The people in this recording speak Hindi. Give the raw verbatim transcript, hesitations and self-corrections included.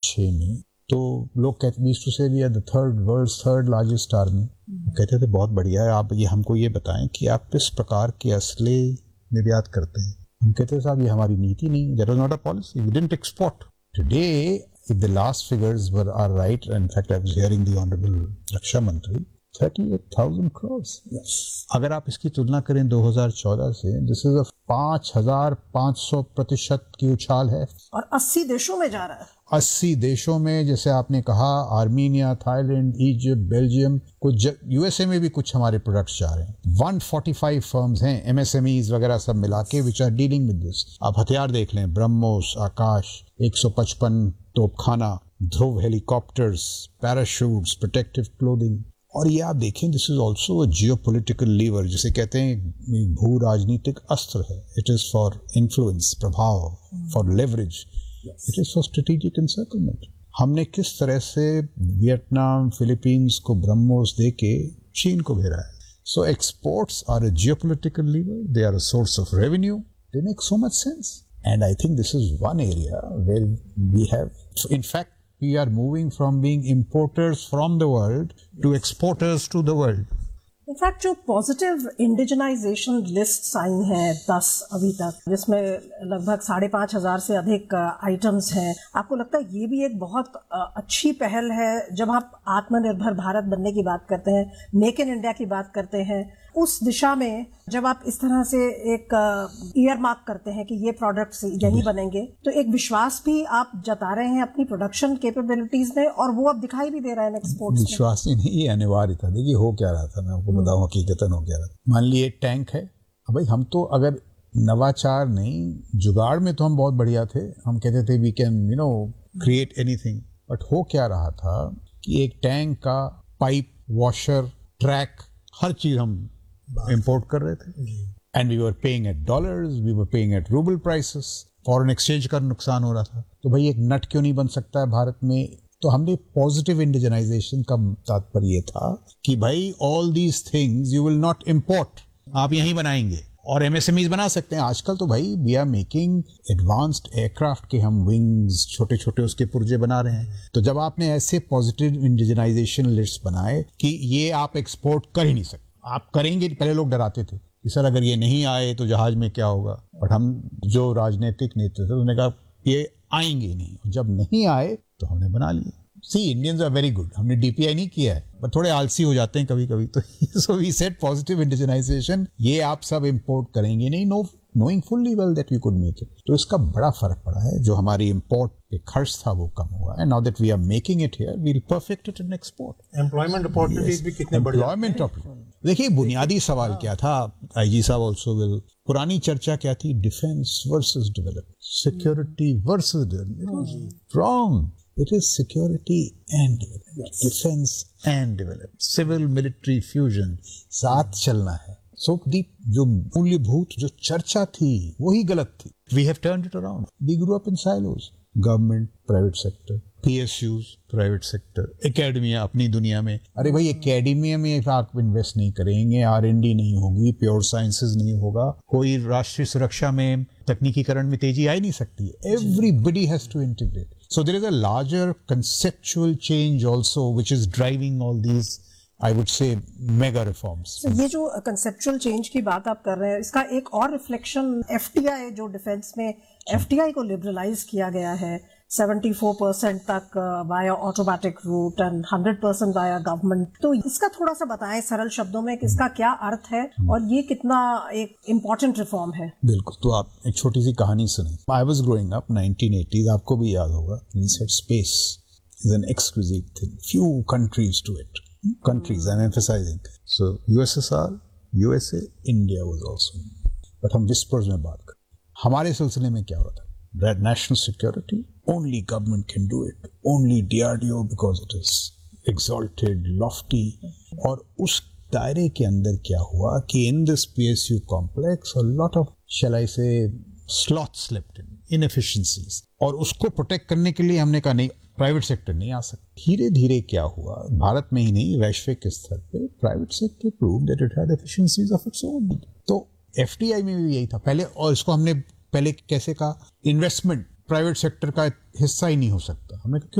छः में, तो लोग कहते वी टू से we are the third world's third largest army. कहते थे बहुत बढ़िया है, आप ये हमको ये बताएं कि आप किस प्रकार के असले निर्यात करते हैं। हम कहते हैं साहब ये हमारी नीति नहीं, that was not a policy, we didn't export. Today if the last figures were are right, in fact I was hearing the honourable रक्षा मंत्री, thirty-eight thousand crores। yes. अगर आप इसकी तुलना करें दो हज़ार चौदह से, दिस इज पाँच हजार पाँच सौ प्रतिशत की उछाल है, और अस्सी देशों में जा रहा है। अस्सी देशों में, जैसे आपने कहा, आर्मीनिया, थाईलैंड, इजिप्ट, बेल्जियम, कुछ यूएसए में भी कुछ हमारे प्रोडक्ट्स जा रहे हैं। एक सौ पैंतालीस फर्म्स हैं, एमएसएमईज वगैरह सब मिला के, which are dealing with this. आप हथियार देख लें, ब्रह्मोस, आकाश, एक सौ पचपन तोपखाना, ध्रुव हेलीकॉप्टर्स, पैराशूट्स, प्रोटेक्टिव क्लोथिंग। और ये आप देखें, this is also a geopolitical liver, जिसे कहते हैं भू राजनीतिक अस्त्र है। इट इज फॉर इन्फ्लुएंस, प्रभाव, for leverage, it is for strategic encirclement. हमने किस तरह से वियतनाम, फिलीपींस को ब्रह्मोस दे के चीन को घेरा है। सो exports are a geopolitical liver, they are a source of revenue, they make so much sense. And I think this is one area where we have, in fact we are moving from being importers from the world to exporters to the world. In fact जो पॉजिटिव इंडिजनाइजेशन लिस्ट आई हैं दस अभी तक, जिसमें लगभग साढ़े पाँच हजार से अधिक आइटम्स हैं, आपको लगता है ये भी एक बहुत अच्छी पहल है? जब आप आत्मनिर्भर भारत बनने की बात करते हैं, मेक इन इंडिया की बात करते हैं, उस दिशा में जब आप इस तरह से एक ईयर मार्क करते हैं कि ये प्रोडक्ट्स यहीं बनेंगे, तो एक विश्वास भी आप जता रहे हैं अपनी प्रोडक्शन कैपेबिलिटीज में, और वो अब दिखाई भी दे रहा है एक्सपोर्ट्स में। विश्वास ही नहीं, अनिवार्य था। देखिए हो क्या रहा था, मैं आपको बताऊं हकीकतन हो क्या रहा था। मान लीजिए एक टैंक है, भाई हम तो अगर नवाचार नहीं, जुगाड़ में तो हम बहुत बढ़िया थे, हम कहते थे we can you know create anything. But हो क्या रहा था कि एक टैंक का पाइप, वॉशर, ट्रैक, हर चीज हम इंपोर्ट कर रहे थे, and we were paying eight dollars, we were paying eight rouble prices, foreign exchange का नुकसान हो रहा था। तो भाई एक नट क्यों नहीं बन सकता है भारत में? तो हमने पॉजिटिव इंडिजनाइजेशन का तात्पर्य ये था कि भाई all these things you will not import, आप यहीं बनाएंगे, और एमएसएमईज बना सकते हैं। आजकल तो भाई we are making advanced aircraft के हम विंग्स, छोटे छोटे उसके पुर्जे बना रहे हैं। तो जब आपने ऐसे पॉजिटिव इंडिजनाइजेशन लिस्ट बनाए कि ये आप एक्सपोर्ट कर ही नहीं सकते, आप करेंगे, पहले लोग डराते थे कि सर अगर ये नहीं आए तो जहाज में क्या होगा। बट हम जो राजनीतिक नेता थे उन्होंने कहा ये आएंगे नहीं, जब नहीं आए तो हमने बना लिए। सी इंडियंस आर वेरी गुड, हमने डीपीआई नहीं किया है, पर थोड़े आलसी हो जाते हैं कभी कभी, तो so we said positive indigenisation, ये आप सब इंपोर्ट करेंगे नहीं, no knowing fully well that we could make it। तो इसका बड़ा फर्क पड़ा है, जो हमारी इंपोर्ट पे खर्च था वो कम हुआ है। Now that we are making it here, we will perfect it in export. Employment opportunities भी कितने बढ़ जाते हैं। एम्प्लॉयमेंट अपॉर्चुनिटीज, देखिए बुनियादी सवाल क्या था, आईजी साहब ऑल्सो विल, पुरानी चर्चा क्या थी, defence versus development, security versus development. Wrong, it is security and development, defense and development, civil military fusion, साथ चलना है। So the जो मूल्यभूत जो चर्चा थी वही गलत थी। We have turned it around. We grew up in silos. Government, private sector, P S Us, private sector, academia अपनी दुनिया में। अरे भाई एकेडमिया में आप इन्वेस्ट नहीं करेंगे, आर एन डी नहीं होगी, प्योर साइंसेज नहीं होगा, कोई राष्ट्रीय सुरक्षा में तकनीकीकरण में तेजी आ ही नहीं सकती है। Everybody has to integrate. So there is a larger conceptual change also which is driving all these, I would say, mega reforms. So, ये जो conceptual change की बात आप कर रहे हैं, इसका एक और रिफ्लेक्शन एफ टी आई, जो डिफेंस में एफ टी आई को लिबरलाइज किया गया है चौहत्तर परसेंट तक via automatic route and hundred percent via government, तो इसका थोड़ा सा बताएं सरल शब्दों में कि इसका क्या अर्थ है और ये कितना एक इम्पोर्टेंट रिफॉर्म है। बिल्कुल, तो आप एक छोटी सी कहानी सुनी। I was growing up nineteen eighties, आपको भी याद होगा, space is an exclusive thing, few countries to it, countries I'm emphasizing. So U S S R, U S A, India was also. But हम whispers में बात करें, हमारे सिलसिले में क्या होता है? That national security, only government can do it, only D R D O because it is exalted, lofty. और उस दायरे के अंदर क्या हुआ कि in this P S U complex a lot of, shall I say, slots slept in, inefficiencies. और उसको प्रोटेक्ट करने के लिए हमने कहा नहीं, प्राइवेट सेक्टर नहीं आ सकता। धीरे धीरे क्या हुआ, भारत में ही नहीं वैश्विक स्तर पे private sector prove that it had efficiencies of its own. तो एफटीआई में भी यही था पहले, और इसको हमने पहले कैसे कहा, इन्वेस्टमेंट प्राइवेट सेक्टर का हिस्सा ही नहीं हो सकता। हमने क्यों